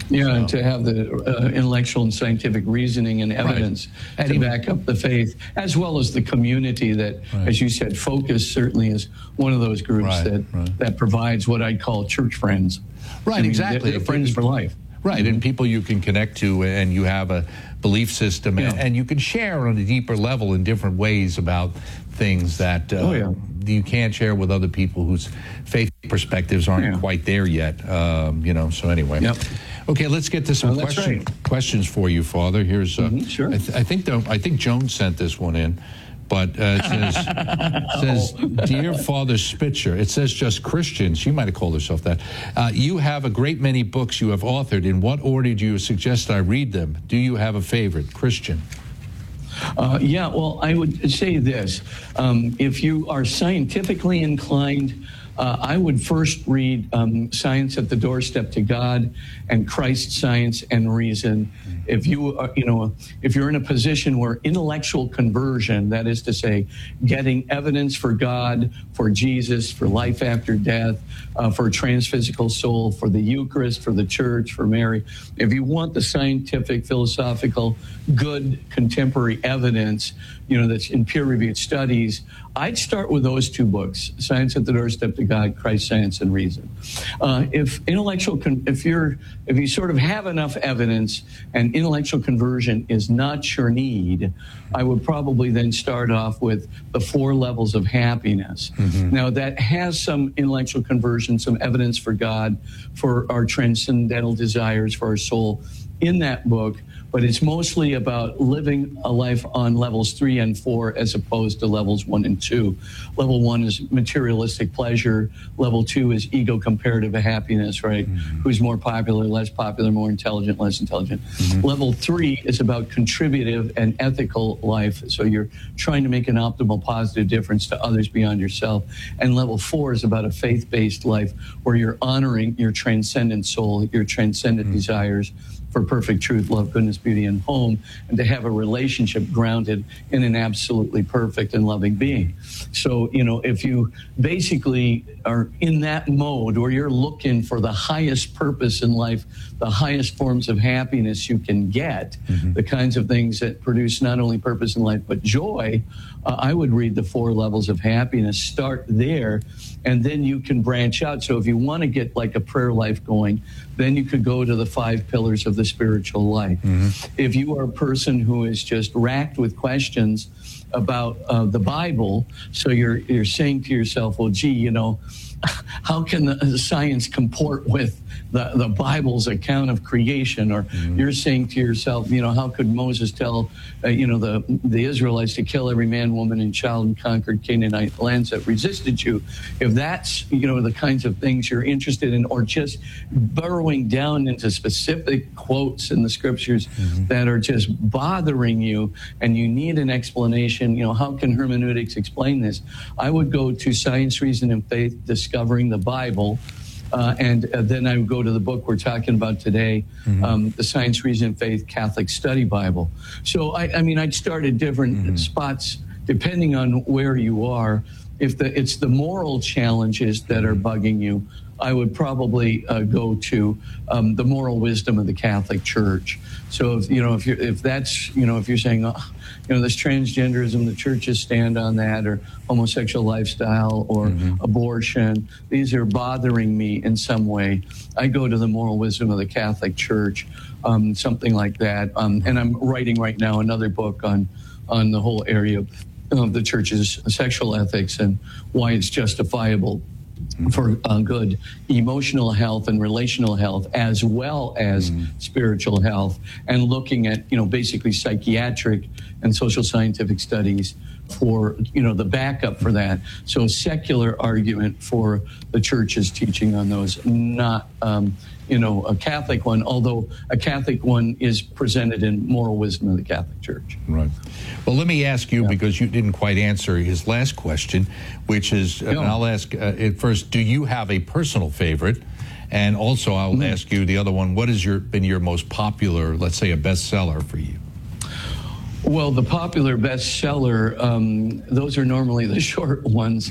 Yeah, So. and to have the intellectual and scientific reasoning and evidence to back up the faith, as well as the community that, as you said, Focus certainly is one of those groups that provides what I'd call church friends. Right, exactly. They're friends for life. Right, and people you can connect to, and you have a belief system, and you can share on a deeper level in different ways about things that you can't share with other people whose faith perspectives aren't quite there yet. So anyway. Yep. Okay, let's get to some questions for you, Father. Here's sure. I think Joan sent this one in. But it says, Dear Father Spitzer, it says just Christian. She might have called herself that. You have a great many books you have authored. In what order do you suggest I read them? Do you have a favorite? Christian. Well, I would say this. If you are scientifically inclined, I would first read Science at the Doorstep to God and Christ, Science, and Reason. If you are, if you're in a position where intellectual conversion, that is to say, getting evidence for God, for Jesus, for life after death, for a transphysical soul, for the Eucharist, for the church, for Mary, if you want the scientific, philosophical, good contemporary evidence, that's in peer-reviewed studies, I'd start with those two books, Science at the Doorstep to God, Christ, Science, and Reason. If you sort of have enough evidence and intellectual conversion is not your need, I would probably then start off with the 4 levels of happiness. Now, that has some intellectual conversion, some evidence for God, for our transcendental desires, for our soul in that book, but it's mostly about living a life on levels 3 and 4 as opposed to levels 1 and 2. Level 1 is materialistic pleasure. Level 2 is ego comparative happiness, right? Who's more popular, less popular, more intelligent, less intelligent. Level 3 is about contributive and ethical life. So you're trying to make an optimal positive difference to others beyond yourself. And level 4 is about a faith-based life where you're honoring your transcendent soul, your transcendent desires for perfect truth, love, goodness, beauty, and home, and to have a relationship grounded in an absolutely perfect and loving being. So, if you basically are in that mode where you're looking for the highest purpose in life, the highest forms of happiness you can get, the kinds of things that produce not only purpose in life, but joy, I would read the 4 levels of happiness, start there, and then you can branch out. So if you want to get like a prayer life going, then you could go to the 5 pillars of the spiritual life. If you are a person who is just racked with questions about the Bible, so you're saying to yourself, well, gee, how can the science comport with the Bible's account of creation? Or you're saying to yourself, how could Moses tell, the Israelites to kill every man, woman, and child and conquered Canaanite lands that resisted you? If that's, the kinds of things you're interested in, or just burrowing down into specific quotes in the scriptures that are just bothering you and you need an explanation, how can hermeneutics explain this? I would go to Science, Reason, and Faith, Discovering the Bible. And then I would go to the book we're talking about today, the Science, Reason, and Faith Catholic Study Bible. So, I'd start at different spots depending on where you are. If it's the moral challenges that are bugging you, I would probably go to the moral wisdom of the Catholic Church. So if you're saying, this transgenderism, the churches stand on that, or homosexual lifestyle, or abortion, these are bothering me in some way, I go to the moral wisdom of the Catholic Church, something like that. And I'm writing right now another book on the whole area of the church's sexual ethics and why it's justifiable for good emotional health and relational health, as well as spiritual health, and looking at, basically psychiatric and social scientific studies for, the backup for that. So a secular argument for the church's teaching on those, not, a Catholic one, although a Catholic one is presented in Moral Wisdom of the Catholic Church. Right. Well, let me ask you, because you didn't quite answer his last question, which is, and I'll ask it first, do you have a personal favorite? And also I'll ask you the other one, what has been your most popular, let's say a bestseller for you? Well, the popular bestseller, those are normally the short ones,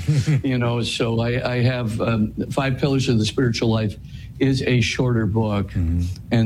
so I have 5 Pillars of the Spiritual Life is a shorter book. And